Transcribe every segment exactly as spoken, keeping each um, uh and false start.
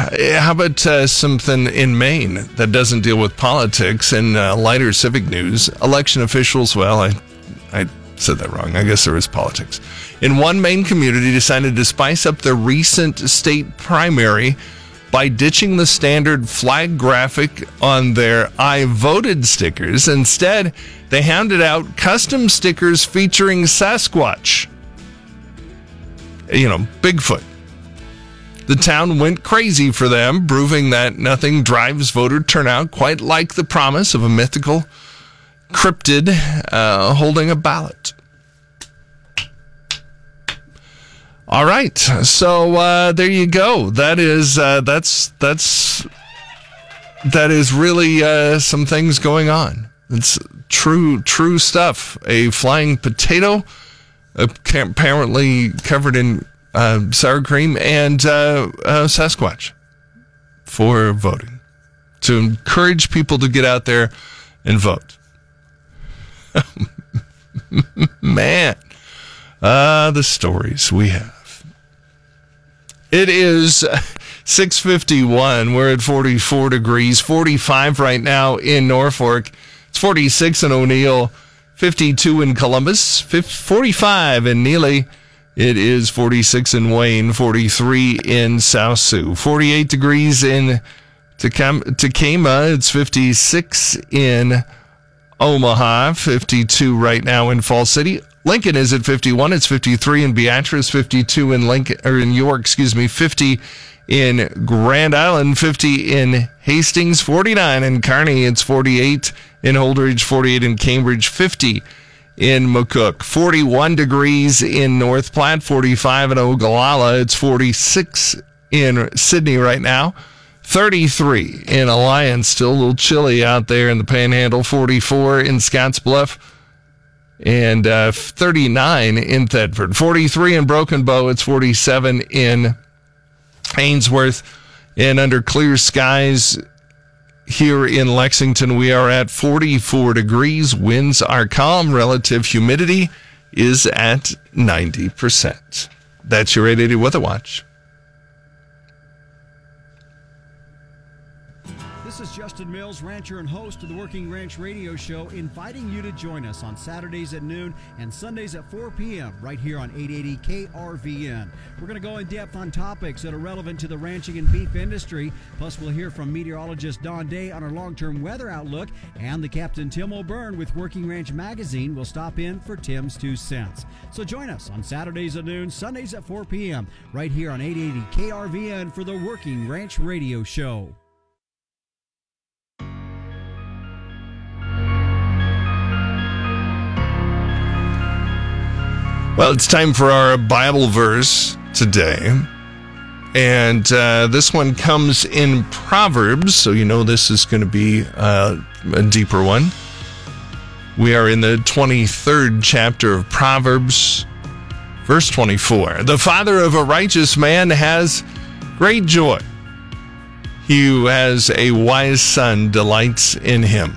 How about uh, something in Maine that doesn't deal with politics and uh, lighter civic news? Election officials, well, I, I said that wrong. I guess there is politics. In one Maine community decided to spice up their recent state primary by ditching the standard flag graphic on their I voted stickers. Instead, they handed out custom stickers featuring Sasquatch. You know, Bigfoot. The town went crazy for them, proving that nothing drives voter turnout quite like the promise of a mythical cryptid uh, holding a ballot. All right, so uh, there you go. That is uh, that's that's that is really uh, some things going on. It's true true stuff. A flying potato, apparently covered in uh, sour cream, and uh, uh, Sasquatch for voting, to encourage people to get out there and vote. Man, uh, the stories we have. It is six fifty-one. We're at forty-four degrees, forty-five right now in Norfolk. It's forty-six in O'Neill, fifty-two in Columbus, forty-five in Neely. It is forty-six in Wayne, forty-three in South Sioux, forty-eight degrees in Tacoma. It's fifty-six in Omaha, fifty-two right now in Fall City. Lincoln is at fifty-one. It's fifty-three in Beatrice, fifty-two in Lincoln, or in York, excuse me, fifty in Grand Island, fifty in Hastings, forty-nine in Kearney. It's forty-eight in Holdridge, forty-eight in Cambridge, fifty in McCook, forty-one degrees in North Platte, forty-five in Ogallala. It's forty-six in Sydney right now, thirty-three in Alliance. Still a little chilly out there in the Panhandle, forty-four in Scottsbluff. And uh, thirty-nine in Thetford, forty-three in Broken Bow. It's forty-seven in Ainsworth. And under clear skies here in Lexington, we are at forty-four degrees. Winds are calm. Relative humidity is at ninety percent. That's your eight eighty Weather Watch. This is Justin Mills, rancher and host of the Working Ranch Radio Show, inviting you to join us on Saturdays at noon and Sundays at four p.m. right here on eight eighty K R V N. We're going to go in depth on topics that are relevant to the ranching and beef industry. Plus, we'll hear from meteorologist Don Day on our long-term weather outlook, and the Captain Tim O'Byrne with Working Ranch Magazine will stop in for Tim's Two Cents. So join us on Saturdays at noon, Sundays at four p.m. right here on eight eighty K R V N for the Working Ranch Radio Show. Well, it's time for our Bible verse today. And uh, this one comes in Proverbs, so you know this is going to be uh, a deeper one. We are in the twenty-third chapter of Proverbs, verse twenty-four. The father of a righteous man has great joy. He who has a wise son delights in him.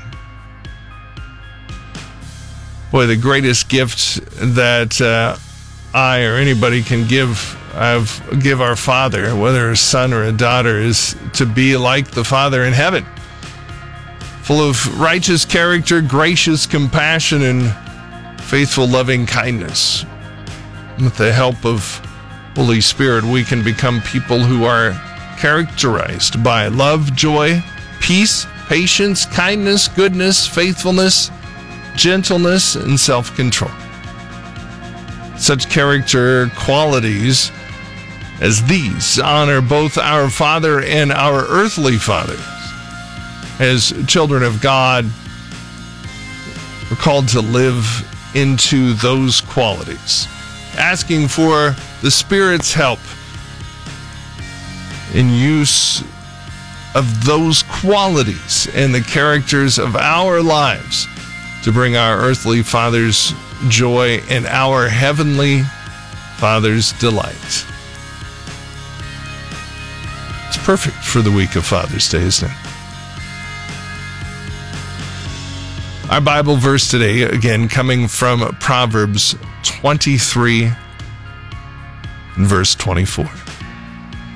Boy, the greatest gift that uh, I or anybody can give I've, give our Father, whether a son or a daughter, is to be like the Father in heaven. Full of righteous character, gracious compassion, and faithful loving kindness. With the help of Holy Spirit, we can become people who are characterized by love, joy, peace, patience, kindness, goodness, faithfulness, gentleness, and self-control. Such character qualities as these honor both our Father and our earthly fathers. As children of God, we're called to live into those qualities, asking for the Spirit's help in use of those qualities and the characters of our lives to bring our earthly Father's joy and our heavenly Father's delight. It's perfect for the week of Father's Day, isn't it? Our Bible verse today, again, coming from Proverbs twenty-three, verse twenty-four.